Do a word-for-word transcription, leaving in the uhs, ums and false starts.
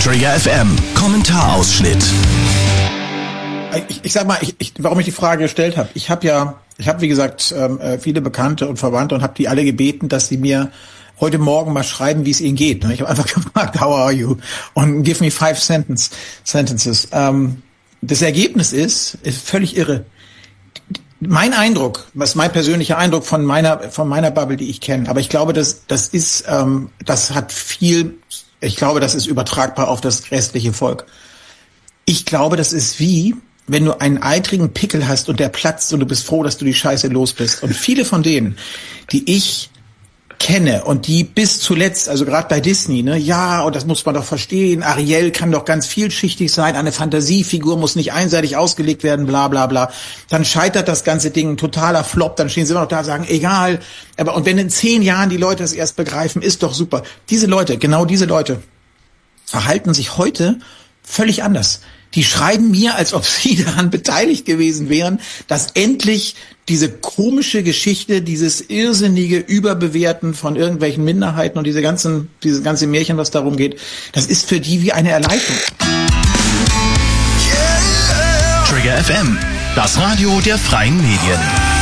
Trigger F M, Kommentarausschnitt. Ich, ich sag mal, ich, ich, warum ich die Frage gestellt habe. Ich habe ja, ich habe wie gesagt ähm, viele Bekannte und Verwandte und habe die alle gebeten, dass sie mir heute Morgen mal schreiben, wie es ihnen geht. Ich habe einfach gefragt, how are you? Und give me five sentence, sentences. Ähm, das Ergebnis ist, ist völlig irre. Mein Eindruck, was mein persönlicher Eindruck von meiner von meiner Bubble, die ich kenne, aber ich glaube, das das ist, ähm, das hat viel. Ich glaube, das ist übertragbar auf das restliche Volk. Ich glaube, das ist wie, wenn du einen eitrigen Pickel hast und der platzt und du bist froh, dass du die Scheiße los bist. Und viele von denen, die ich kenne und die bis zuletzt, also gerade bei Disney, ne, ja, und das muss man doch verstehen, Ariel kann doch ganz vielschichtig sein, eine Fantasiefigur muss nicht einseitig ausgelegt werden, bla bla bla. Dann scheitert das ganze Ding, ein totaler Flop, dann stehen sie immer noch da und sagen, egal. Aber und wenn in zehn Jahren die Leute es erst begreifen, ist doch super. Diese Leute, genau diese Leute, verhalten sich heute völlig anders. Die schreiben mir, als ob sie daran beteiligt gewesen wären, dass endlich diese komische Geschichte, dieses irrsinnige Überbewerten von irgendwelchen Minderheiten und diese ganzen, diese ganze Märchen, was darum geht, das ist für die wie eine Erleichterung. Trigger F M, das Radio der freien Medien.